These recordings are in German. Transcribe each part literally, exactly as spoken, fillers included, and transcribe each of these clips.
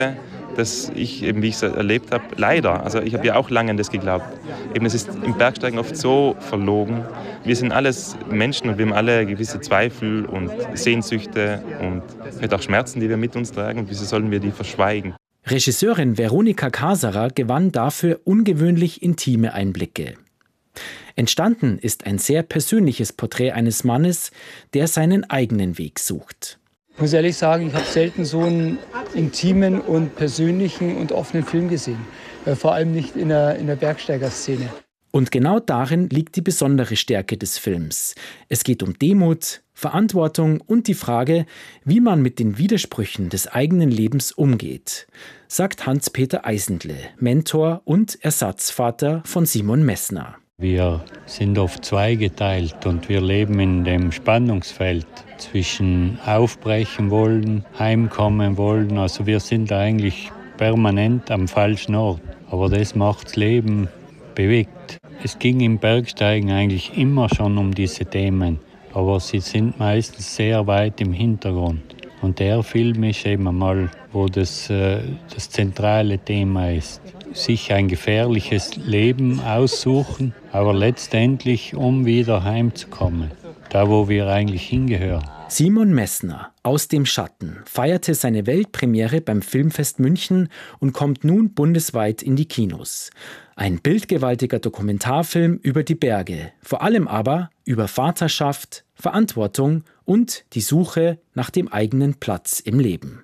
dass ich, eben wie ich es erlebt habe, leider, also ich habe ja auch lange an das geglaubt, eben es ist im Bergsteigen oft so verlogen. Wir sind alles Menschen und wir haben alle gewisse Zweifel und Sehnsüchte und vielleicht auch Schmerzen, die wir mit uns tragen. Wieso sollen wir die verschweigen? Regisseurin Veronika Kaserer gewann dafür ungewöhnlich intime Einblicke. Entstanden ist ein sehr persönliches Porträt eines Mannes, der seinen eigenen Weg sucht. Ich muss ehrlich sagen, ich habe selten so einen intimen und persönlichen und offenen Film gesehen. Vor allem nicht in der, in der Bergsteigerszene. Und genau darin liegt die besondere Stärke des Films. Es geht um Demut, Verantwortung und die Frage, wie man mit den Widersprüchen des eigenen Lebens umgeht, sagt Hans-Peter Eisendle, Mentor und Ersatzvater von Simon Messner. Wir sind oft zweigeteilt und wir leben in dem Spannungsfeld zwischen aufbrechen wollen, heimkommen wollen. Also wir sind eigentlich permanent am falschen Ort. Aber das macht das Leben bewegt. Es ging im Bergsteigen eigentlich immer schon um diese Themen, aber sie sind meistens sehr weit im Hintergrund. Und der Film ist eben einmal, wo das, äh, das zentrale Thema ist. Sich ein gefährliches Leben aussuchen, aber letztendlich, um wieder heimzukommen, da wo wir eigentlich hingehören. Simon Messner, Aus dem Schatten, feierte seine Weltpremiere beim Filmfest München und kommt nun bundesweit in die Kinos. Ein bildgewaltiger Dokumentarfilm über die Berge, vor allem aber über Vaterschaft, Verantwortung und die Suche nach dem eigenen Platz im Leben.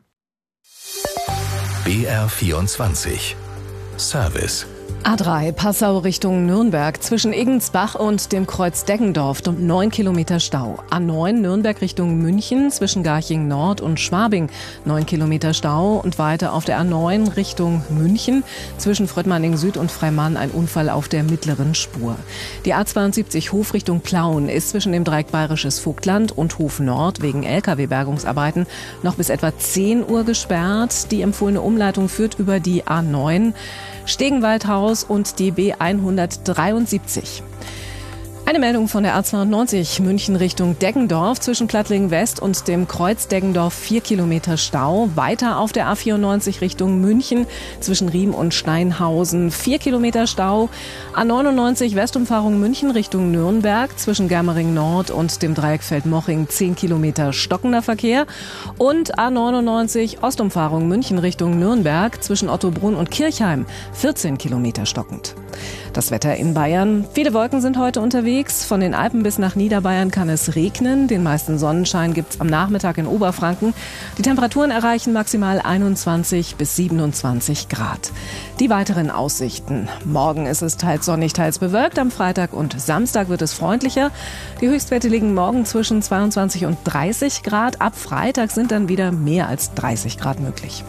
B R vierundzwanzig Service. A drei Passau Richtung Nürnberg zwischen Eggensbach und dem Kreuz Deggendorf neun Kilometer Stau. A neun Nürnberg Richtung München zwischen Garching Nord und Schwabing neun Kilometer Stau und weiter auf der A neun Richtung München zwischen Fröttmanning Süd und Freimann ein Unfall auf der mittleren Spur. Die A zweiundsiebzig Hof Richtung Plauen ist zwischen dem Dreieck Bayerisches Vogtland und Hof Nord wegen L K W-Bergungsarbeiten noch bis etwa zehn Uhr gesperrt. Die empfohlene Umleitung führt über die A neun Stegenwaldhaus und die B hundertdreiundsiebzig. Eine Meldung von der A zweiundneunzig München Richtung Deggendorf zwischen Plattlingen West und dem Kreuz Deggendorf vier Kilometer Stau. Weiter auf der A vierundneunzig Richtung München zwischen Riem und Steinhausen vier Kilometer Stau. A neunundneunzig Westumfahrung München Richtung Nürnberg zwischen Germering Nord und dem Dreieck Feldmoching zehn Kilometer stockender Verkehr. Und A neunundneunzig Ostumfahrung München Richtung Nürnberg zwischen Ottobrunn und Kirchheim vierzehn Kilometer stockend. Das Wetter in Bayern. Viele Wolken sind heute unterwegs. Von den Alpen bis nach Niederbayern kann es regnen. Den meisten Sonnenschein gibt es am Nachmittag in Oberfranken. Die Temperaturen erreichen maximal einundzwanzig bis siebenundzwanzig Grad. Die weiteren Aussichten. Morgen ist es teils sonnig, teils bewölkt. Am Freitag und Samstag wird es freundlicher. Die Höchstwerte liegen morgen zwischen zweiundzwanzig und dreißig Grad. Ab Freitag sind dann wieder mehr als dreißig Grad möglich.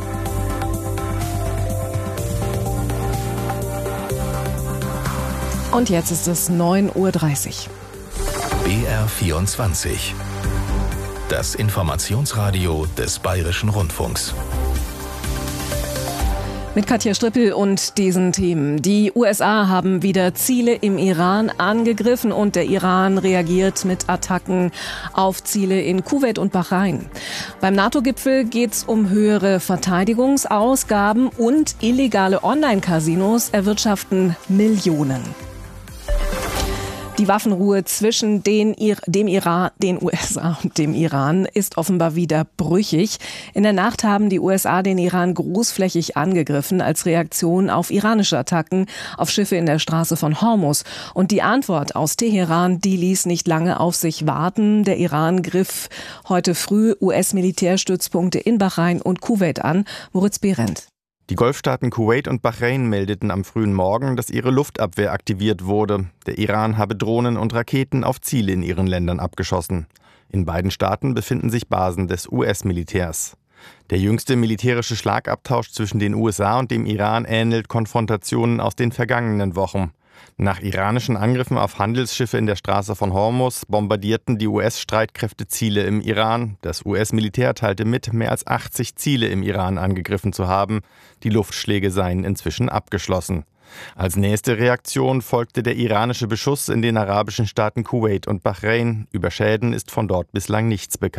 Und jetzt ist es neun Uhr dreißig. B R vierundzwanzig. Das Informationsradio des Bayerischen Rundfunks. Mit Katja Strippel und diesen Themen. Die U S A haben wieder Ziele im Iran angegriffen und der Iran reagiert mit Attacken auf Ziele in Kuwait und Bahrain. Beim NATO-Gipfel geht es um höhere Verteidigungsausgaben und illegale Online-Casinos erwirtschaften Millionen. Die Waffenruhe zwischen den, dem Iran, den U S A und dem Iran ist offenbar wieder brüchig. In der Nacht haben die U S A den Iran großflächig angegriffen als Reaktion auf iranische Attacken auf Schiffe in der Straße von Hormuz. Und die Antwort aus Teheran, die ließ nicht lange auf sich warten. Der Iran griff heute früh U S-Militärstützpunkte in Bahrain und Kuwait an. Moritz Behrendt. Die Golfstaaten Kuwait und Bahrain meldeten am frühen Morgen, dass ihre Luftabwehr aktiviert wurde. Der Iran habe Drohnen und Raketen auf Ziele in ihren Ländern abgeschossen. In beiden Staaten befinden sich Basen des U S-Militärs. Der jüngste militärische Schlagabtausch zwischen den U S A und dem Iran ähnelt Konfrontationen aus den vergangenen Wochen. Nach iranischen Angriffen auf Handelsschiffe in der Straße von Hormuz bombardierten die U S-Streitkräfte Ziele im Iran. Das U S-Militär teilte mit, mehr als achtzig Ziele im Iran angegriffen zu haben. Die Luftschläge seien inzwischen abgeschlossen. Als nächste Reaktion folgte der iranische Beschuss in den arabischen Staaten Kuwait und Bahrain. Über Schäden ist von dort bislang nichts bekannt.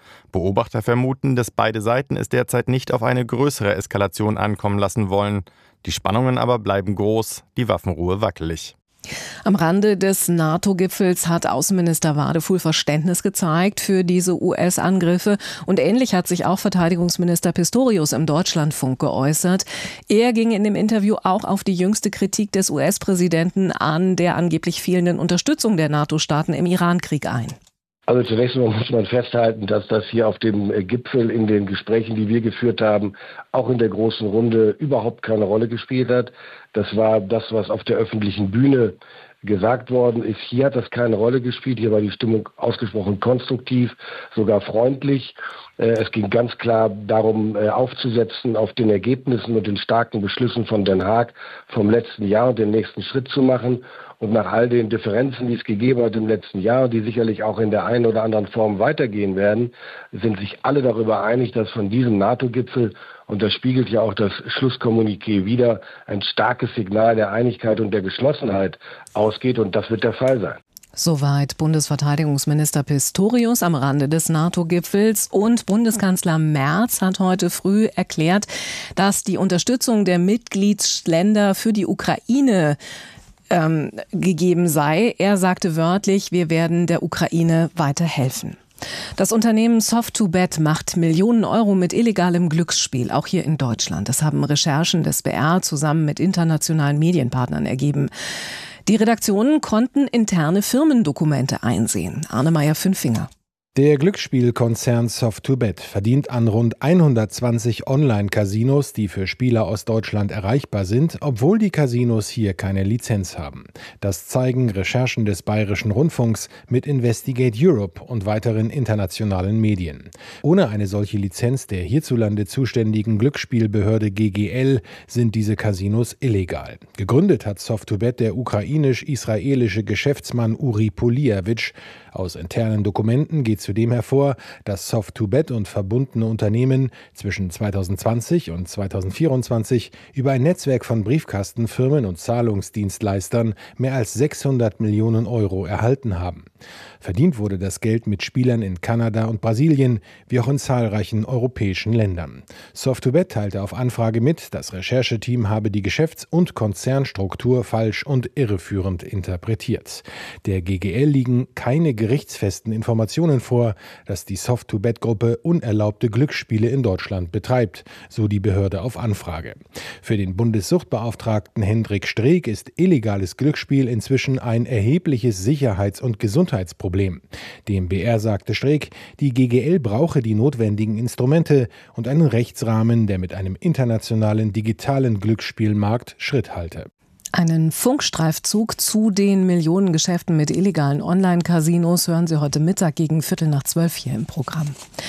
Beobachter vermuten, dass beide Seiten es derzeit nicht auf eine größere Eskalation ankommen lassen wollen. Die Spannungen aber bleiben groß, die Waffenruhe wackelig. Am Rande des NATO-Gipfels hat Außenminister Wadefuhl Verständnis gezeigt für diese U S-Angriffe. Und ähnlich hat sich auch Verteidigungsminister Pistorius im Deutschlandfunk geäußert. Er ging in dem Interview auch auf die jüngste Kritik des U S-Präsidenten an der angeblich fehlenden Unterstützung der NATO-Staaten im Iran-Krieg ein. Also zunächst mal muss man festhalten, dass das hier auf dem Gipfel in den Gesprächen, die wir geführt haben, auch in der großen Runde überhaupt keine Rolle gespielt hat. Das war das, was auf der öffentlichen Bühne gesagt worden ist. Hier hat das keine Rolle gespielt. Hier war die Stimmung ausgesprochen konstruktiv, sogar freundlich. Es ging ganz klar darum, aufzusetzen auf den Ergebnissen und den starken Beschlüssen von Den Haag vom letzten Jahr und den nächsten Schritt zu machen. Und nach all den Differenzen, die es gegeben hat im letzten Jahr, die sicherlich auch in der einen oder anderen Form weitergehen werden, sind sich alle darüber einig, dass von diesem NATO-Gipfel, und das spiegelt ja auch das Schlusskommuniqué wider, ein starkes Signal der Einigkeit und der Geschlossenheit ausgeht. Und das wird der Fall sein. Soweit Bundesverteidigungsminister Pistorius am Rande des NATO-Gipfels. Und Bundeskanzler Merz hat heute früh erklärt, dass die Unterstützung der Mitgliedsländer für die Ukraine ähm, gegeben sei. Er sagte wörtlich, wir werden der Ukraine weiterhelfen. Das Unternehmen soft to bet macht Millionen Euro mit illegalem Glücksspiel, auch hier in Deutschland. Das haben Recherchen des B R zusammen mit internationalen Medienpartnern ergeben. Die Redaktionen konnten interne Firmendokumente einsehen. Arne Meyer-Fünfinger. Der Glücksspielkonzern soft to bet verdient an rund hundertzwanzig Online-Casinos, die für Spieler aus Deutschland erreichbar sind, obwohl die Casinos hier keine Lizenz haben. Das zeigen Recherchen des Bayerischen Rundfunks mit Investigate Europe und weiteren internationalen Medien. Ohne eine solche Lizenz der hierzulande zuständigen Glücksspielbehörde G G L sind diese Casinos illegal. Gegründet hat soft to bet der ukrainisch-israelische Geschäftsmann Uri Polievich. Aus internen Dokumenten geht zudem hervor, dass soft to bet und verbundene Unternehmen zwischen zweitausendzwanzig und zweitausendvierundzwanzig über ein Netzwerk von Briefkastenfirmen und Zahlungsdienstleistern mehr als sechshundert Millionen Euro erhalten haben. Verdient wurde das Geld mit Spielern in Kanada und Brasilien, wie auch in zahlreichen europäischen Ländern. soft to bet teilte auf Anfrage mit, das Rechercheteam habe die Geschäfts- und Konzernstruktur falsch und irreführend interpretiert. Der G G L liegen keine gerichtsfesten Informationen vor, dass die soft to bet-Gruppe unerlaubte Glücksspiele in Deutschland betreibt, so die Behörde auf Anfrage. Für den Bundessuchtbeauftragten Hendrik Streeck ist illegales Glücksspiel inzwischen ein erhebliches Sicherheits- und Gesundheitsproblem. Dem B R sagte Streeck, die G G L brauche die notwendigen Instrumente und einen Rechtsrahmen, der mit einem internationalen digitalen Glücksspielmarkt Schritt halte. Einen Funkstreifzug zu den Millionengeschäften mit illegalen Online-Casinos hören Sie heute Mittag gegen Viertel nach zwölf hier im Programm.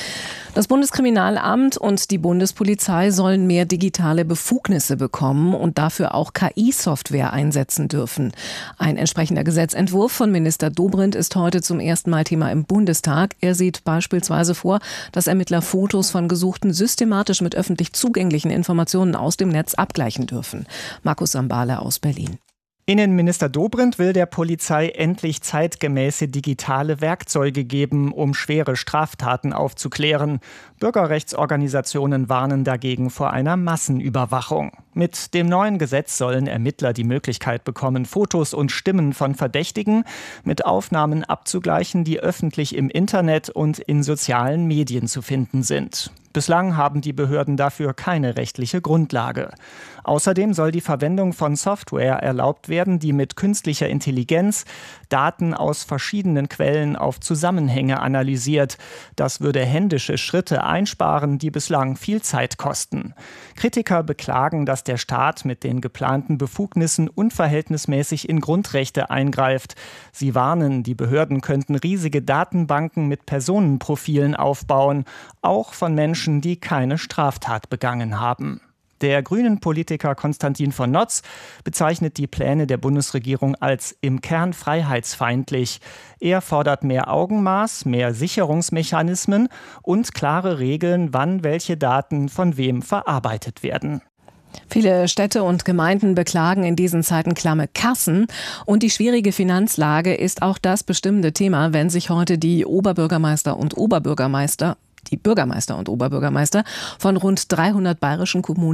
Das Bundeskriminalamt und die Bundespolizei sollen mehr digitale Befugnisse bekommen und dafür auch K I-Software einsetzen dürfen. Ein entsprechender Gesetzentwurf von Minister Dobrindt ist heute zum ersten Mal Thema im Bundestag. Er sieht beispielsweise vor, dass Ermittler Fotos von Gesuchten systematisch mit öffentlich zugänglichen Informationen aus dem Netz abgleichen dürfen. Markus Sambale aus Berlin. Innenminister Dobrindt will der Polizei endlich zeitgemäße digitale Werkzeuge geben, um schwere Straftaten aufzuklären. Bürgerrechtsorganisationen warnen dagegen vor einer Massenüberwachung. Mit dem neuen Gesetz sollen Ermittler die Möglichkeit bekommen, Fotos und Stimmen von Verdächtigen mit Aufnahmen abzugleichen, die öffentlich im Internet und in sozialen Medien zu finden sind. Bislang haben die Behörden dafür keine rechtliche Grundlage. Außerdem soll die Verwendung von Software erlaubt werden, die mit künstlicher Intelligenz Daten aus verschiedenen Quellen auf Zusammenhänge analysiert. Das würde händische Schritte einsparen, die bislang viel Zeit kosten. Kritiker beklagen, dass der Staat mit den geplanten Befugnissen unverhältnismäßig in Grundrechte eingreift. Sie warnen, die Behörden könnten riesige Datenbanken mit Personenprofilen aufbauen, auch von Menschen, die keine Straftat begangen haben. Der Grünen-Politiker Konstantin von Notz bezeichnet die Pläne der Bundesregierung als im Kern freiheitsfeindlich. Er fordert mehr Augenmaß, mehr Sicherungsmechanismen und klare Regeln, wann welche Daten von wem verarbeitet werden. Viele Städte und Gemeinden beklagen in diesen Zeiten klamme Kassen. Und die schwierige Finanzlage ist auch das bestimmende Thema, wenn sich heute die Oberbürgermeister und Oberbürgermeister, die Bürgermeister und Oberbürgermeister von rund dreihundert bayerischen Kommunen